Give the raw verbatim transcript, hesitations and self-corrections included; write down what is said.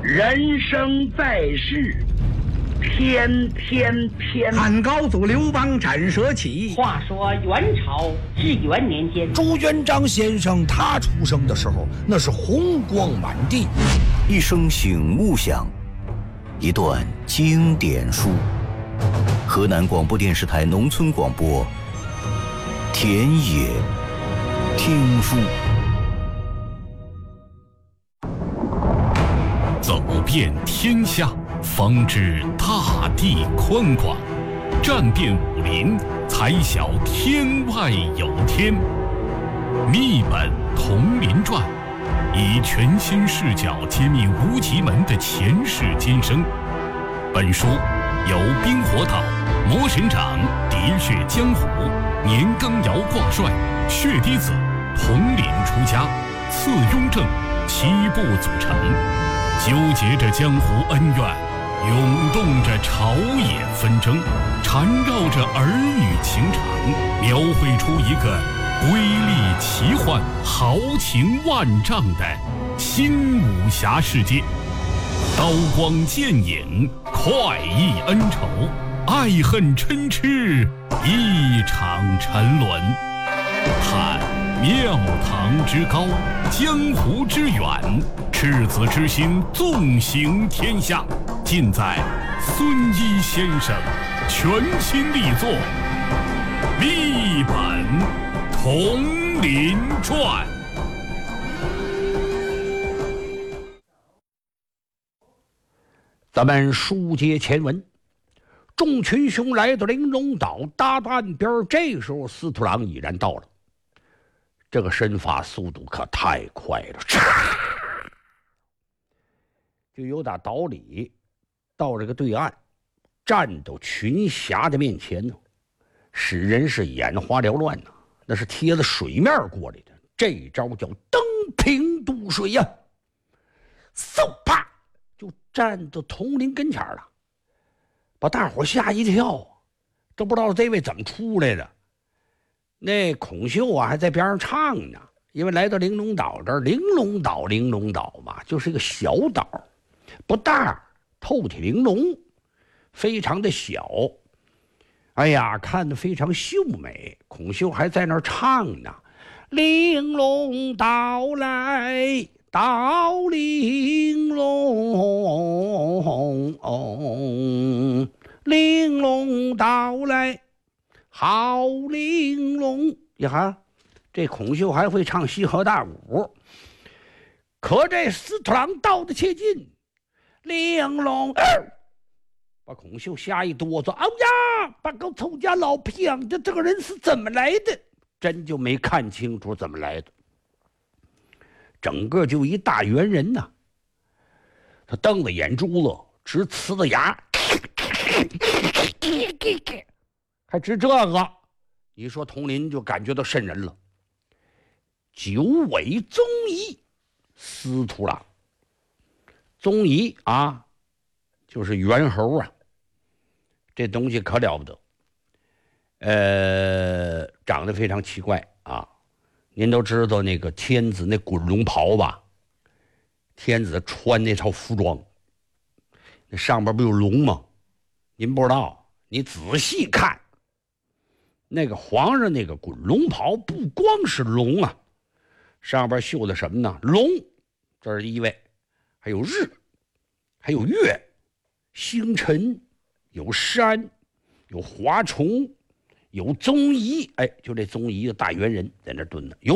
人生在世，天天天。 汉高祖刘邦斩蛇起。 话说元朝至元年间， 朱元璋先生他出生的时候，那是红光满地。 一声醒目响，一段经典书。河南广播电视台农村广播，田野听书。 走遍天下，方知大地宽广；战遍武林，才晓天外有天。秘本同林传，以全新视角揭秘无极门的前世今生。本书由冰火岛、魔神掌、喋血江湖、年羹尧挂帅、血滴子、统领出家、次雍正七部组成，纠结着江湖恩怨，涌动着朝野纷争，缠绕着儿女情长，描绘出一个瑰丽奇幻、豪情万丈的新武侠世界。刀光剑影，快意恩仇，爱恨嗔痴，一场沉沦。探庙堂之高，江湖之远，赤子之心纵行天下，尽在孙一先生全新力作《秘本同林传》。 咱们书接前文，众群雄来到玲珑岛大岸边，这时候司徒郎已然到了。这个身法速度可太快了，就由打岛里到这个对岸，站到群侠的面前呢，使人是眼花缭乱呢。那是贴着水面过来的，这招叫登平渡水呀、啊！嗖啪！就站到统领跟前了，把大伙吓一跳，都不知道这位怎么出来的。那孔秀啊还在边上唱呢，因为来到玲珑岛这儿，玲珑岛玲珑岛嘛，就是一个小岛，不大，透体玲珑，非常的小。哎呀，看得非常秀美。孔秀还在那儿唱呢，玲珑岛来。到玲珑，玲珑岛来，好玲珑呀哈！这孔秀还会唱西河大鼓，可这司徒郎到的切近，玲珑、呃、把孔秀吓一哆嗦。哎呀，把狗臭家老骗的，这个人是怎么来的？真就没看清楚怎么来的。整个就一大圆人呐、啊，他瞪着眼珠子，直呲着牙，还直这个，你说佟林就感觉到瘆人了。九尾宗仪，司徒郎，宗仪啊，就是猿猴啊，这东西可了不得，呃，长得非常奇怪啊。您都知道那个天子那滚龙袍吧？天子穿那套服装，那上边不有龙吗？您不知道，你仔细看，那个皇上那个滚龙袍不光是龙啊，上边绣的什么呢？龙，这是一位，还有日，还有月，星辰，有山，有华虫。有宗仪，哎，就这宗仪的大猿人在那蹲着，有